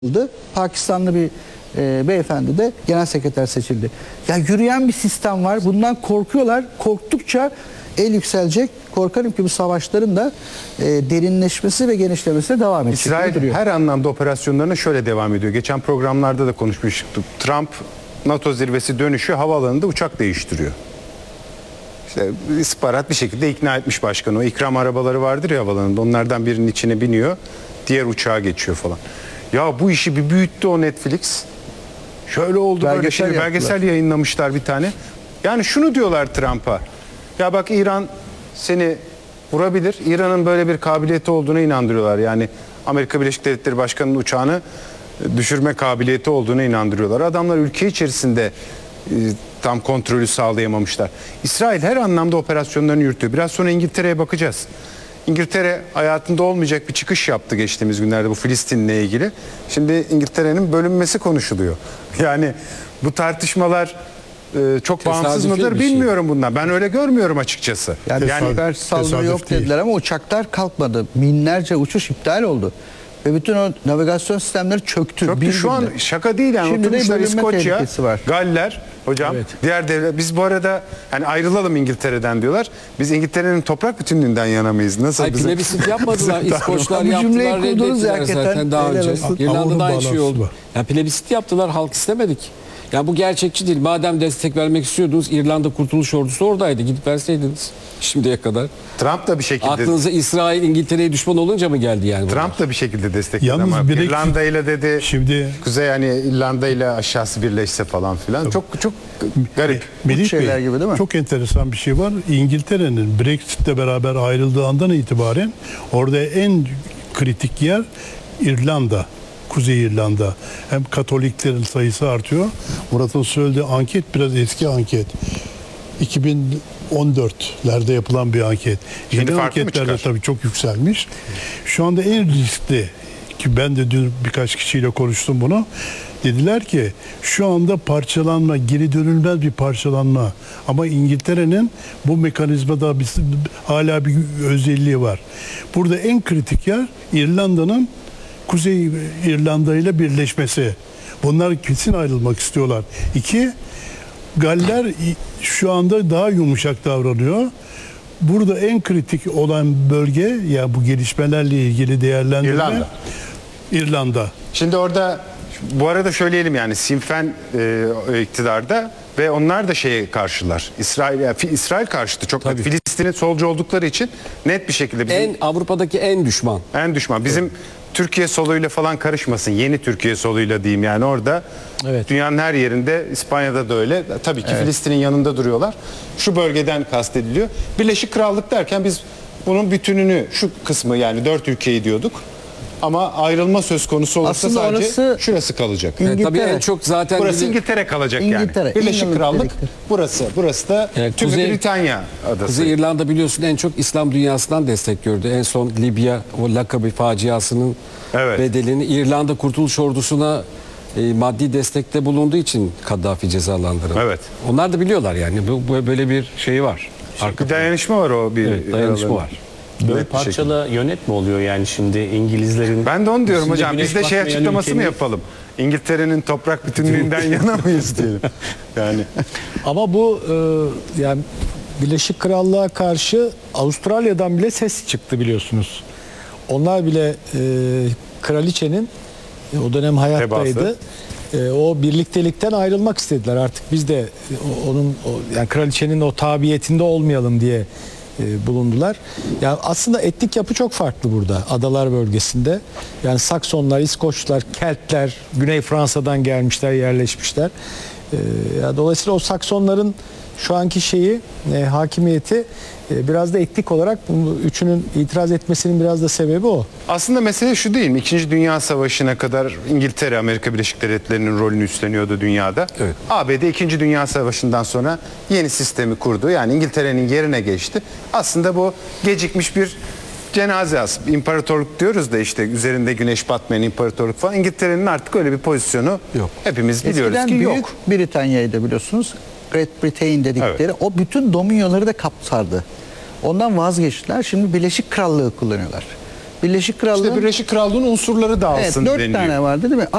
Pakistanlı bir beyefendi de genel sekreter seçildi. Ya yürüyen bir sistem var. Bundan korkuyorlar. Korktukça el yükselecek. Korkarım ki bu savaşların da derinleşmesi ve genişlemesi devam edecek. İsrail her anlamda operasyonlarına şöyle devam ediyor. Geçen programlarda da konuşmuştuk. Trump NATO zirvesi dönüşü havaalanında uçak değiştiriyor. İşte istihbarat bir şekilde ikna etmiş başkanı. O ikram arabaları vardır ya havalanında. Onlardan birinin içine biniyor. Diğer uçağa geçiyor falan. Ya bu işi bir büyüttü o Netflix. Şöyle oldu böyle şimdi belgesel yayınlamışlar bir tane. Yani şunu diyorlar Trump'a. Ya bak İran seni vurabilir. İran'ın böyle bir kabiliyeti olduğuna inandırıyorlar. Yani Amerika Birleşik Devletleri Başkanı'nın uçağını düşürme kabiliyeti olduğuna inandırıyorlar. Adamlar ülke içerisinde tam kontrolü sağlayamamışlar. İsrail her anlamda operasyonlarını yürütüyor. Biraz sonra İngiltere'ye bakacağız. İngiltere hayatında olmayacak bir çıkış yaptı geçtiğimiz günlerde bu Filistin'le ilgili. Şimdi İngiltere'nin bölünmesi konuşuluyor. Yani bu tartışmalar çok bağımsız mıdır bilmiyorum bundan. Ben öyle görmüyorum açıkçası. Yani siber saldırı yok dediler ama uçaklar kalkmadı. Binlerce uçuş iptal oldu. Ve bütün o navigasyon sistemleri çöktü. Şu an şaka değil yani. Şimdi oturmuşlar İskoçya, var. Galler hocam, evet. Diğer devlet. Biz bu arada hani ayrılalım İngiltere'den diyorlar. Biz İngiltere'nin toprak bütünlüğünden yana mıyız? Nasıl? Hayır, plebissit yapmadılar. İskoçlar yaptılar, reddettiler zaten daha önce. İrlanda'da aynı şey oldu. Yani plebissit yaptılar, halk istemedik. Yani bu gerçekçi değil. Madem destek vermek istiyordunuz, İrlanda Kurtuluş Ordusu oradaydı. Gidip verseydiniz şimdiye kadar. Trump da bir şekilde... Aklınıza İsrail, İngiltere'ye düşman olunca mı geldi yani? Trump da bir şekilde destekledi ama İrlanda ile dedi, şimdi Kuzey yani İrlanda ile aşağısı birleşse falan filan. Çok garip. Melih şeyler Bey, gibi değil mi? çok enteresan bir şey var. İngiltere'nin Brexit'le beraber ayrıldığı andan itibaren orada en kritik yer İrlanda. Kuzey İrlanda. Hem Katoliklerin sayısı artıyor. Murat'ın söylediği anket biraz eski anket. 2014'lerde yapılan bir anket. Yeni anketlerde tabii çok yükselmiş. Şu anda en riskli, ki ben de dün birkaç kişiyle konuştum bunu. Dediler ki şu anda parçalanma, geri dönülmez bir parçalanma. Ama İngiltere'nin bu mekanizmada hala bir özelliği var. Burada en kritik yer İrlanda'nın Kuzey İrlanda ile birleşmesi. Bunlar kesin ayrılmak istiyorlar. İki, Galler şu anda daha yumuşak davranıyor. Burada en kritik olan bölge, ya bu gelişmelerle ilgili değerlendirme İrlanda. Şimdi orada bu arada söyleyelim yani Sinn Féin iktidarda ve onlar da şeye karşılar. İsrail karşıtı çok net. Filistin'in solcu oldukları için net bir şekilde Avrupa'daki en düşman. En düşman. Bizim Türkiye soluyla falan karışmasın. Yeni Türkiye soluyla diyeyim yani orada. Evet. Dünyanın her yerinde, İspanya'da da öyle. Tabii ki Filistin'in yanında duruyorlar. Şu bölgeden kastediliyor. Birleşik Krallık derken biz bunun bütününü, şu kısmı yani 4 ülkeyi diyorduk. Ama ayrılma söz konusu olursa aslında sadece şurası kalacak. Tabii en çok zaten burası İngiltere kalacak yani. Birleşik Krallık burası da tüm Britanya adası. Kuzey İrlanda biliyorsun en çok İslam dünyasından destek gördü. En son Libya o Lakabi faciasının bedelini İrlanda Kurtuluş Ordusu'na maddi destekte bulunduğu için Kaddafi cezalandırıldı. Evet. Onlar da biliyorlar yani böyle bir şey var. Bir dayanışma var o dayanışma var. Böyle parçala yönet mi oluyor yani şimdi İngilizlerin? Ben de onu diyorum hocam. Biz de şey açıklaması mı yapalım? İngiltere'nin toprak bütünlüğünden yana mıyız diyelim. Yani. Ama bu yani Birleşik Krallığa karşı Avustralya'dan bile ses çıktı biliyorsunuz. Onlar bile kraliçenin o dönem hayattaydı. O birliktelikten ayrılmak istediler. Artık biz de onun yani kraliçenin o tabiyetinde olmayalım diye bulundular. Yani aslında etnik yapı çok farklı burada adalar bölgesinde. Yani Saksonlar, İskoçlar, Keltler, Güney Fransa'dan gelmişler, yerleşmişler. Yani dolayısıyla o Saksonların şu anki hakimiyeti biraz da etnik olarak üçünün itiraz etmesinin biraz da sebebi o. Aslında mesele şu değil mi? İkinci Dünya Savaşı'na kadar İngiltere, Amerika Birleşik Devletleri'nin rolünü üstleniyordu dünyada. Evet. ABD İkinci Dünya Savaşı'ndan sonra yeni sistemi kurdu. Yani İngiltere'nin yerine geçti. Aslında bu gecikmiş bir cenaze aslında. İmparatorluk diyoruz da işte üzerinde güneş batmayan imparatorluk falan. İngiltere'nin artık öyle bir pozisyonu yok. Hepimiz biliyoruz ki yok. Büyük Britanya'yı da biliyorsunuz. Great Britain dedikleri o bütün dominionyonları da kapsardı. Ondan vazgeçtiler. Şimdi Birleşik Krallığı kullanıyorlar. Birleşik Krallığın İşte Birleşik Krallığın unsurları dağılsın evet, 4 deniliyor. tane vardı değil mi?